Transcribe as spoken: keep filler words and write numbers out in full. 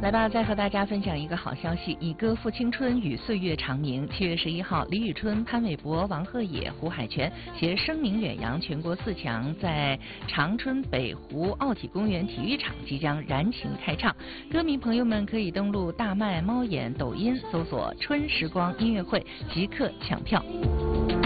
来吧，再和大家分享一个好消息，以歌赴青春，与岁月长鸣。七月十一号，李宇春、潘玮柏、王鹤野、胡海泉携声名远扬全国四强，在长春北湖奥体公园体育场即将燃情开唱。歌迷朋友们可以登录大麦、猫眼、抖音，搜索“春时光音乐会”，即刻抢票。